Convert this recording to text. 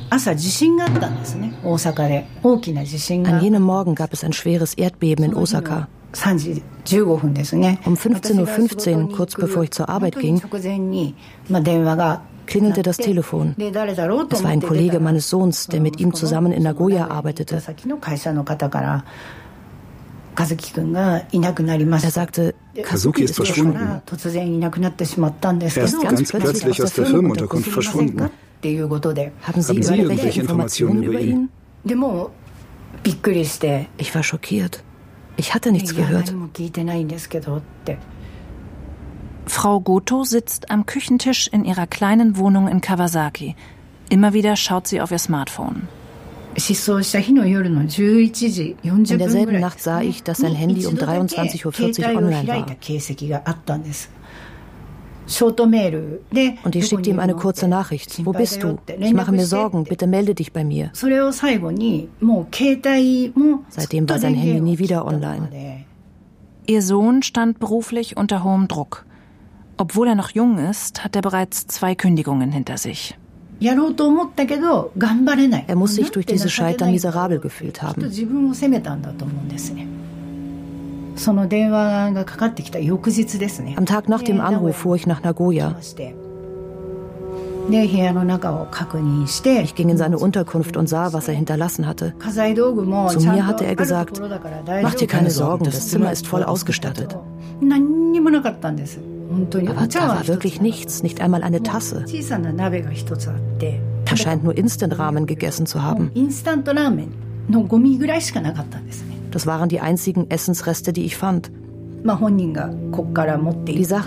An jenem Morgen gab es ein schweres Erdbeben in Osaka. Um 15:15 Uhr, kurz bevor ich zur Arbeit ging, klingelte das Telefon. Es war ein Kollege meines Sohns, der mit ihm zusammen in Nagoya arbeitete. Er sagte, Kazuki ist verschwunden. Er ist ganz plötzlich aus der Firmenunterkunft verschwunden. Haben Sie irgendwelche Informationen über ihn? Ich war schockiert. Ich hatte nichts gehört. Frau Goto sitzt am Küchentisch in ihrer kleinen Wohnung in Kawasaki. Immer wieder schaut sie auf ihr Smartphone. In derselben Nacht sah ich, dass sein Handy um 23:40 Uhr online war. Und ich schickte ihm eine kurze Nachricht. Wo bist du? Ich mache mir Sorgen, bitte melde dich bei mir. Seitdem war sein Handy nie wieder online. Ihr Sohn stand beruflich unter hohem Druck. Obwohl er noch jung ist, hat er bereits 2 Kündigungen hinter sich. Er muss sich durch dieses Scheitern miserabel gefühlt haben. Am Tag nach dem Anruf fuhr ich nach Nagoya. Ich ging in seine Unterkunft und sah, was er hinterlassen hatte. Zu mir hatte er gesagt, mach dir keine Sorgen, das Zimmer ist voll ausgestattet. Aber da war wirklich nichts, nicht einmal eine Tasse. Er scheint nur Instant-Ramen gegessen zu haben. Das waren die einzigen Essensreste, die ich fand. Die Sachen